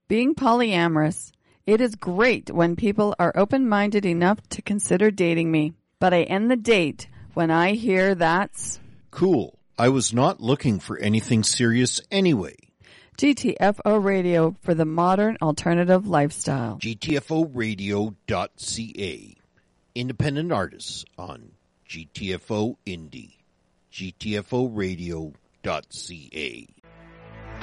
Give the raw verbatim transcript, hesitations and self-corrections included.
Being polyamorous, it is great when people are open-minded enough to consider dating me. But I end the date when I hear that's... Cool. I was not looking for anything serious anyway. G T F O Radio for the modern alternative lifestyle. G T F O radio dot C A. Independent artists on G T F O Indie. G T F O radio dot C A.